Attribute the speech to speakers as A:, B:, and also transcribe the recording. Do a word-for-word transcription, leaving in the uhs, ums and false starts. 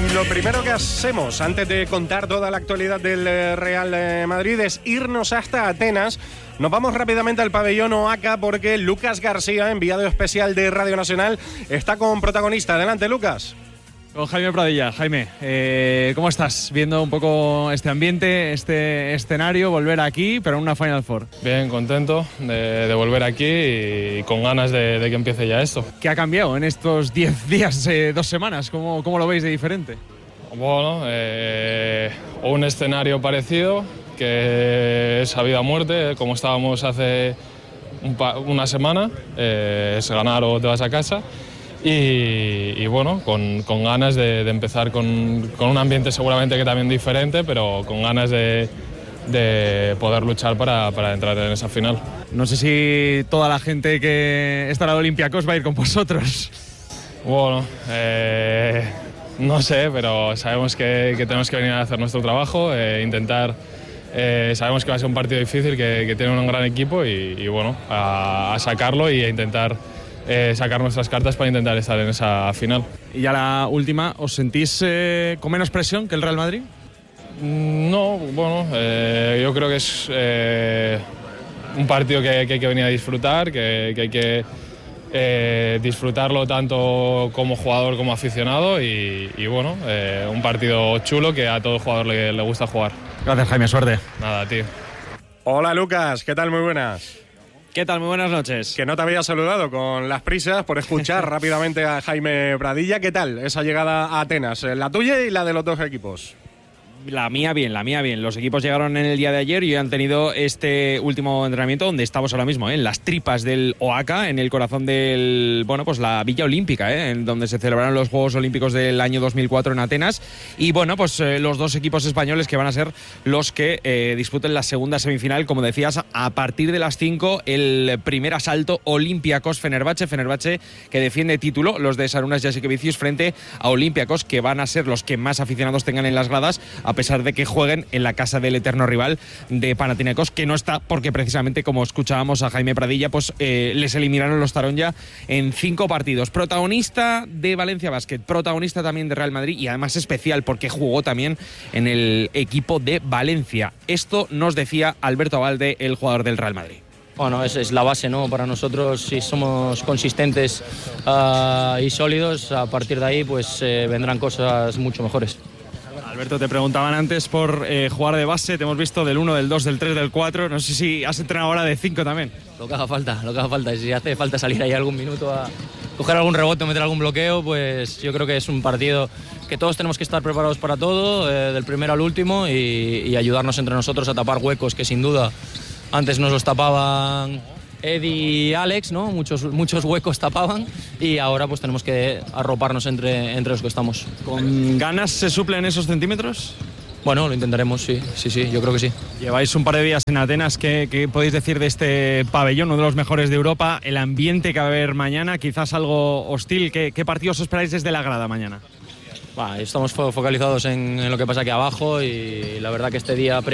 A: Lo primero que hacemos antes de contar toda la actualidad del Real Madrid es irnos hasta Atenas. Nos vamos rápidamente al pabellón Oaca porque Lucas García, enviado especial de Radio Nacional, está con protagonista. Adelante, Lucas.
B: Con Jaime Pradilla. Jaime, eh, ¿cómo estás? Viendo un poco este ambiente, este escenario, volver aquí, pero en una Final Four.
C: Bien, contento de, de volver aquí y con ganas de, de que empiece ya esto.
B: ¿Qué ha cambiado en estos diez días, eh, dos semanas? ¿Cómo, cómo lo veis de diferente?
C: Bueno, eh, un escenario parecido, que es a vida o muerte, como estábamos hace un pa- una semana, eh, es ganar o te vas a casa. Y, y bueno, con, con ganas de, de empezar con, con un ambiente seguramente que también diferente, pero con ganas de, de poder luchar para, para entrar en esa final.
B: No sé si toda la gente que estará de Olympiacos va a ir con vosotros.
C: Bueno, eh, no sé, pero sabemos que, que tenemos que venir a hacer nuestro trabajo, eh, intentar... Eh, sabemos que va a ser un partido difícil, que, que tiene un gran equipo y, y bueno, a, a sacarlo y a intentar... Eh, sacar nuestras cartas para intentar estar en esa final.
B: Y ya la última, ¿os sentís eh, con menos presión que el Real Madrid?
C: No, bueno, eh, yo creo que es eh, un partido que, que hay que venir a disfrutar, que, que hay que eh, disfrutarlo tanto como jugador como aficionado y, y bueno, eh, un partido chulo que a todo jugador le, le gusta jugar.
B: Gracias, Jaime, suerte.
C: Nada, tío.
A: Hola, Lucas, ¿qué tal? Muy buenas.
B: ¿Qué tal? Muy buenas noches.
A: Que no te había saludado con las prisas por escuchar rápidamente a Jaime Pradilla. ¿Qué tal esa llegada a Atenas? La tuya y la de los dos equipos.
D: La mía bien, la mía bien. Los equipos llegaron en el día de ayer y han tenido este último entrenamiento donde estamos ahora mismo, ¿eh? En las tripas del Oaca, en el corazón del, bueno, pues la Villa Olímpica, ¿eh? En donde se celebraron los Juegos Olímpicos del año dos mil cuatro en Atenas. Y bueno, pues eh, los dos equipos españoles que van a ser los que eh, disputen la segunda semifinal, como decías, a partir de las cinco, el primer asalto Olympiacos Fenerbahce, Fenerbahce que defiende título, los de Sarunas Jasikevicius frente a Olympiacos, que van a ser los que más aficionados tengan en las gradas, a pesar de que jueguen en la casa del eterno rival de Panathinaikos, que no está porque precisamente, como escuchábamos a Jaime Pradilla, pues eh, les eliminaron los Taronja en cinco partidos. Protagonista de Valencia Basket, protagonista también de Real Madrid y además especial porque jugó también en el equipo de Valencia. Esto nos decía Alberto Abalde, el jugador del Real Madrid.
E: Bueno, esa es la base, ¿no? Para nosotros, si somos consistentes uh, y sólidos, a partir de ahí pues eh, vendrán cosas mucho mejores.
B: Alberto, te preguntaban antes por eh, jugar de base, te hemos visto del uno, del dos, del tres, del cuatro, no sé si has entrenado ahora de cinco también.
E: Lo que haga falta, lo que haga falta, si hace falta salir ahí algún minuto a coger algún rebote o meter algún bloqueo, pues yo creo que es un partido que todos tenemos que estar preparados para todo, eh, del primero al último, y, y ayudarnos entre nosotros a tapar huecos que sin duda antes nos los tapaban Eddie y Alex, ¿no? Muchos, muchos huecos tapaban y ahora pues tenemos que arroparnos entre, entre los que estamos.
B: ¿Con ganas se suplen esos centímetros?
E: Bueno, lo intentaremos, sí, sí, sí, yo creo que sí.
B: Lleváis un par de días en Atenas, ¿qué, qué podéis decir de este pabellón, uno de los mejores de Europa? El ambiente que va a haber mañana, quizás algo hostil. ¿Qué, qué partidos esperáis desde la grada mañana?
E: Bah, estamos fo- focalizados en, en lo que pasa aquí abajo y la verdad que este día...